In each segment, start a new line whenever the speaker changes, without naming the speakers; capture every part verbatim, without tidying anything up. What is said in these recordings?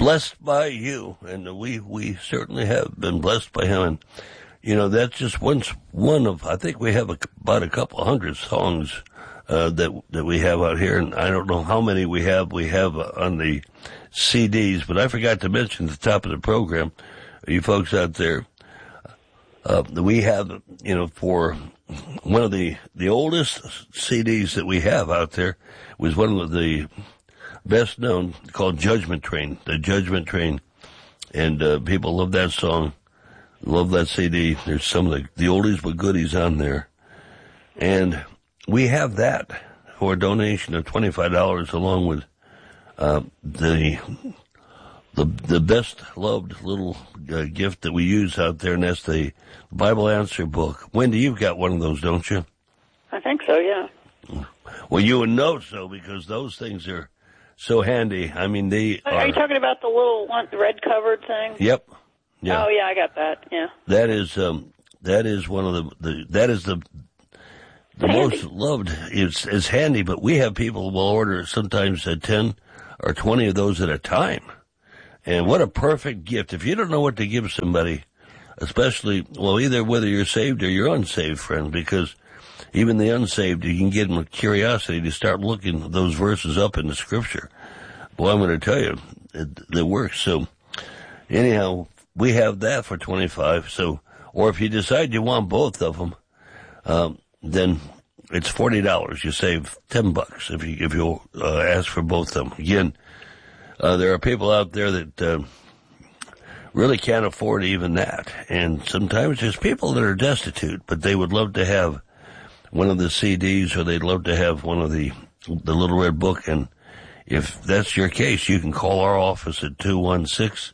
blessed by you, and we we certainly have been blessed by him. And you know, that's just one one of, I think we have a, about a couple hundred songs uh, that that we have out here, and I don't know how many we have. We have uh, on the C Ds, but I forgot to mention at the top of the program, you folks out there, uh, we have, you know, for one of the the oldest C Ds that we have out there was one of the best known, called Judgment Train, the Judgment Train. And uh, people love that song, love that C D. There's some of the, the oldies but goodies on there. And we have that for a donation of twenty-five dollars, along with uh, the the the best loved little uh, gift that we use out there, and that's the Bible Answer book. Wendy, you've got one of those, don't you?
I think so, yeah.
Well, you would know so, because those things are so handy. I mean, they are...
Are you talking about the little one, the red-covered thing?
Yep. Yeah.
Oh, yeah, I got that, yeah.
That is, um, that is one of the, the that is the, the most loved. It's, it's handy, but we have people who will order sometimes at ten or twenty of those at a time. And what a perfect gift. If you don't know what to give somebody, especially, well, either whether you're saved or you're unsaved, friend, because even the unsaved, you can get them with curiosity to start looking those verses up in the Scripture. Well, I'm going to tell you, it, it works. So, anyhow, we have that for twenty-five. So, or if you decide you want both of them, um, then it's forty dollars. You save ten bucks if you if you uh, ask for both of them. Again, uh, there are people out there that uh, really can't afford even that, and sometimes there's people that are destitute, but they would love to have one of the C Ds, or they'd love to have one of the the Little Red Book. And if that's your case, you can call our office at two one six,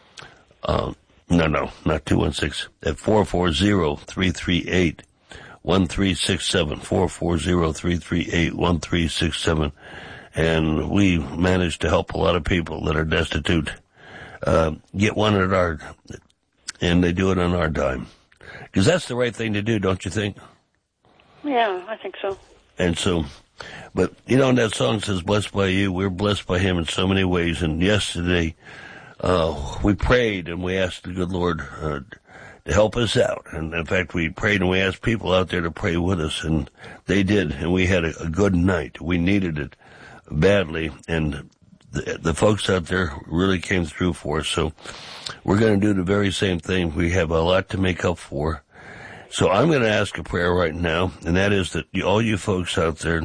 uh, no, no, not two one six, at four four zero, three three eight, one three six seven, four four zero, three three eight, one three six seven. And we manage to help a lot of people that are destitute uh, get one at our, and they do it on our dime. Because that's the right thing to do, don't you think?
Yeah, I think so.
And so, but, you know, that song says, blessed by you. We're blessed by him in so many ways. And yesterday, uh, we prayed and we asked the good Lord uh, to help us out. And in fact, we prayed and we asked people out there to pray with us, and they did. And we had a, a good night. We needed it badly. And the, the folks out there really came through for us. So we're going to do the very same thing. We have a lot to make up for. So I'm going to ask a prayer right now, and that is that you, all you folks out there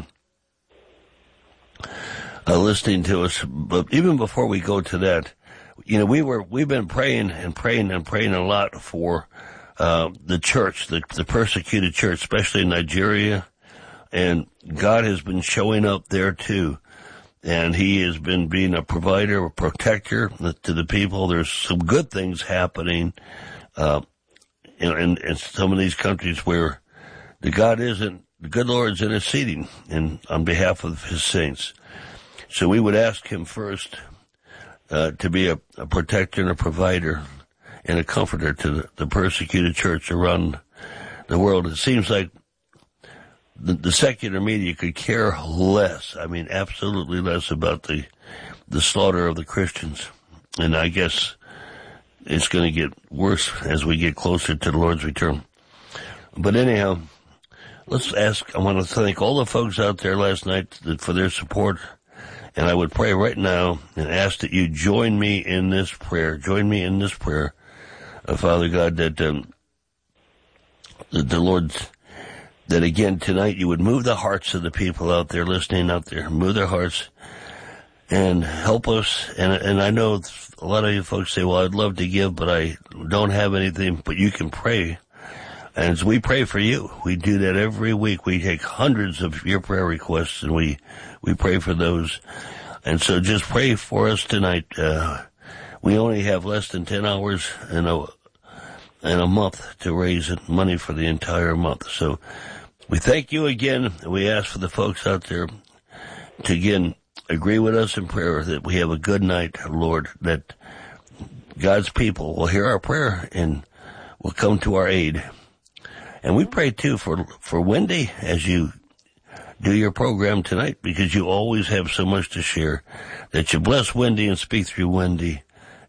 uh, listening to us, but even before we go to that, you know, we were, we've been praying and praying and praying a lot for uh, the church, the, the persecuted church, especially in Nigeria, and God has been showing up there too, and he has been being a provider, a protector to the people. There's some good things happening uh You know, in, in some of these countries where the God isn't, the good Lord's interceding in, on behalf of his saints. So we would ask him first uh, to be a, a protector and a provider and a comforter to the, the persecuted church around the world. It seems like the, the secular media could care less, I mean, absolutely less about the, the slaughter of the Christians. And I guess it's going to get worse as we get closer to the Lord's return. But anyhow, let's ask, I want to thank all the folks out there last night for their support. And I would pray right now and ask that you join me in this prayer. Join me in this prayer, uh, Father God, that, um, that the Lord, that again tonight you would move the hearts of the people out there listening out there. Move their hearts and help us. And, and I know a lot of you folks say, well, I'd love to give, but I don't have anything. But you can pray. And as we pray for you, we do that every week. We take hundreds of your prayer requests and we, we pray for those. And so just pray for us tonight. Uh, we only have less than ten hours in a, in a month to raise money for the entire month. So we thank you again. And we ask for the folks out there to again agree with us in prayer that we have a good night, Lord, that God's people will hear our prayer and will come to our aid. And we pray, too, for, for Wendy as you do your program tonight, because you always have so much to share, that you bless Wendy and speak through Wendy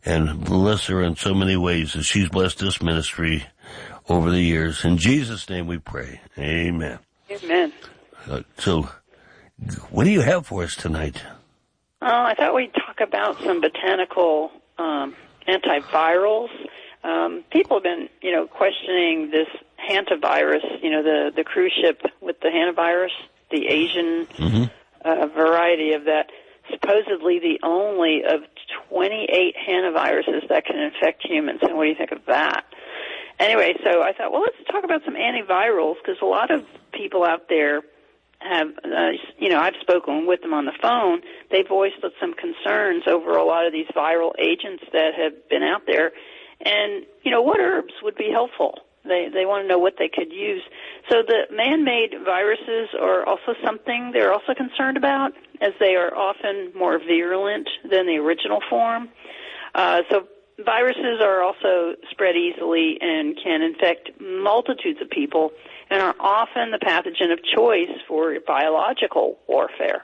and bless her in so many ways as she's blessed this ministry over the years. In Jesus' name we pray. Amen.
Amen.
Uh, so, what do you have for us tonight?
Oh, I thought we'd talk about some botanical um, antivirals. Um, people have been, you know, questioning this hantavirus, you know, the, the cruise ship with the hantavirus, the Asian mm-hmm. uh, variety of that. Supposedly the only of twenty-eight hantaviruses that can infect humans. And what do you think of that? Anyway, so I thought, well, let's talk about some antivirals, because a lot of people out there have, uh, you know, I've spoken with them on the phone. They voiced some concerns over a lot of these viral agents that have been out there. And, you know, what herbs would be helpful? They they want to know what they could use. So the man-made viruses are also something they're also concerned about, as they are often more virulent than the original form. Uh, so viruses are also spread easily and can infect multitudes of people and are often the pathogen of choice for biological warfare.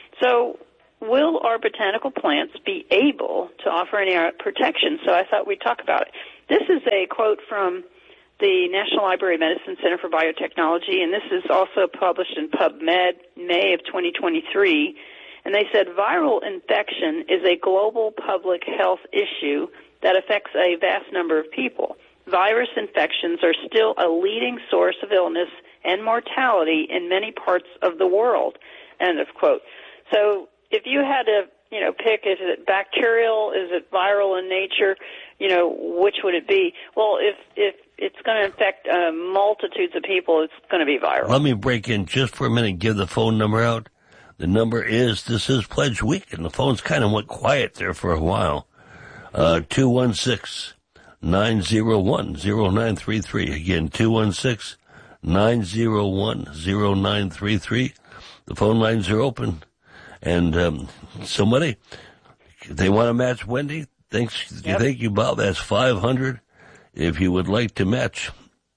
So will our botanical plants be able to offer any protection? So I thought we'd talk about it. This is a quote from the National Library of Medicine Center for Biotechnology, and this is also published in PubMed, May of twenty twenty-three. And they said, viral infection is a global public health issue that affects a vast number of people. Virus infections are still a leading source of illness and mortality in many parts of the world. End of quote. So if you had to, you know, pick, is it bacterial, is it viral in nature, you know, which would it be? Well, if if it's going to infect uh, multitudes of people, it's going to be viral.
Let me break in just for a minute and give the phone number out. The number is, this is Pledge Week, and the phone's kind of went quiet there for a while. Uh, two one six, nine zero one, zero nine three three. Again, two one six, nine zero one, zero nine three three. The phone lines are open. And um, somebody, they want to match Wendy. Thanks, yep. Thank you, Bob. That's five hundred. If you would like to match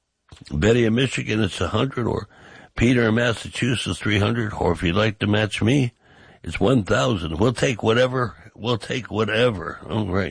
Betty in Michigan, it's one hundred, or Peter in Massachusetts, three hundred. Or if you'd like to match me, it's one thousand. We'll take whatever. We'll take whatever. All right.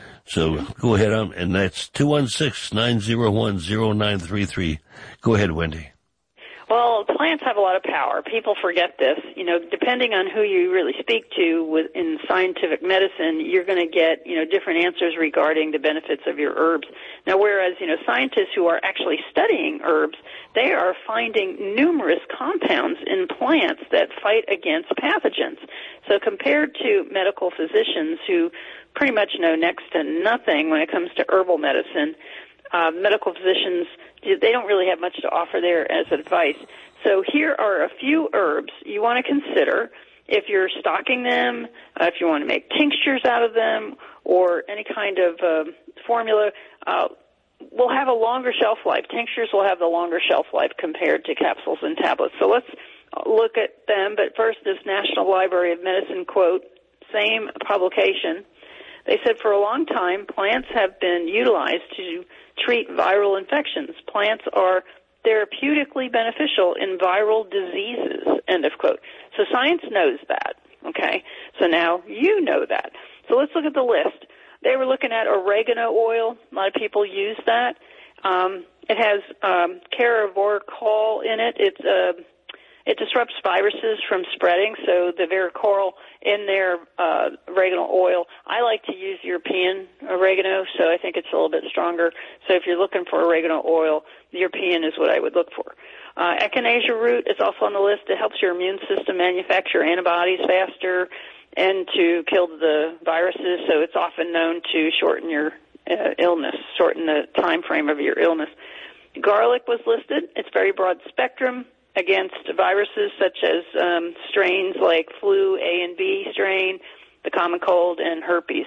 So go ahead, on, and that's two one six, nine zero one, zero nine three three. Go ahead, Wendy.
Well, plants have a lot of power. People forget this. You know, depending on who you really speak to with, in scientific medicine, you're going to get, you know, different answers regarding the benefits of your herbs. Now, whereas, you know, scientists who are actually studying herbs, they are finding numerous compounds in plants that fight against pathogens. So compared to medical physicians who pretty much know next to nothing when it comes to herbal medicine, uh, medical physicians, they don't really have much to offer there as advice. So here are a few herbs you want to consider if you're stocking them, uh, if you want to make tinctures out of them, or any kind of uh, formula. Uh, will have a longer shelf life. Tinctures will have the longer shelf life compared to capsules and tablets. So let's look at them. But first, this National Library of Medicine quote, same publication. They said, for a long time, plants have been utilized to treat viral infections. Plants are therapeutically beneficial in viral diseases, end of quote. So science knows that, okay? So now you know that. So let's look at the list. They were looking at oregano oil. A lot of people use that. Um, it has um, caravorcol in it. It's uh, It disrupts viruses from spreading, so the varicoral in their uh, oregano oil. I like to use European oregano, so I think it's a little bit stronger. So if you're looking for oregano oil, European is what I would look for. Uh, echinacea root is also on the list. It helps your immune system manufacture antibodies faster and to kill the viruses, so it's often known to shorten your uh, illness, shorten the time frame of your illness. Garlic was listed. It's very broad spectrum against viruses such as um, strains like flu A and B strain, the common cold, and herpes.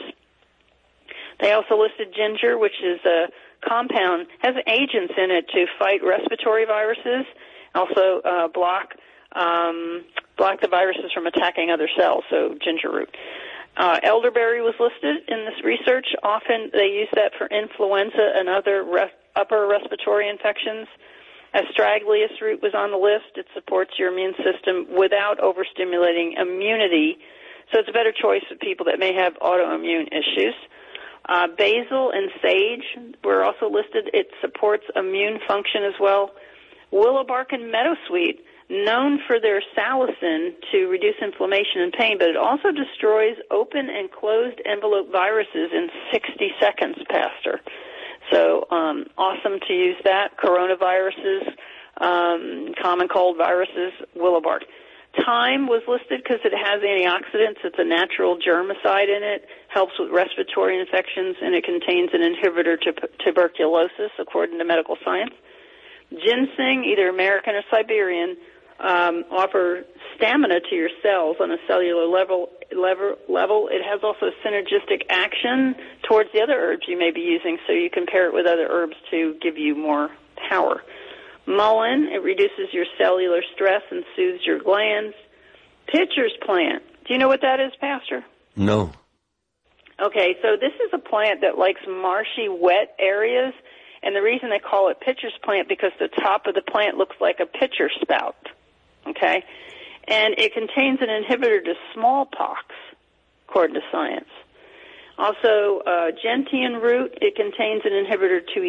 They also listed ginger, which is a compound, has agents in it to fight respiratory viruses, also uh, block um, block the viruses from attacking other cells, so ginger root. Uh, elderberry was listed in this research. Often they use that for influenza and other res- upper respiratory infections. Astragalus root was on the list. It supports your immune system without overstimulating immunity, so it's a better choice for people that may have autoimmune issues. Uh, basil and sage were also listed. It supports immune function as well. Willow bark and meadowsweet, known for their salicin to reduce inflammation and pain, but it also destroys open and closed envelope viruses in sixty seconds, Pastor. So um, awesome to use that. Coronaviruses, um, common cold viruses, willow bark. Thyme was listed because it has antioxidants. It's a natural germicide in it, helps with respiratory infections, and it contains an inhibitor to p- tuberculosis, according to medical science. Ginseng, either American or Siberian, um, offer stamina to your cells on a cellular level, level. level. It has also synergistic action towards the other herbs you may be using, so you can pair it with other herbs to give you more power. Mullein, it reduces your cellular stress and soothes your glands. Pitcher's plant. Do you know what that is, Pastor?
No.
Okay, so this is a plant that likes marshy, wet areas, and the reason they call it pitcher's plant because the top of the plant looks like a pitcher spout, okay? And it contains an inhibitor to smallpox, according to science. Also, uh, gentian root, it contains an inhibitor to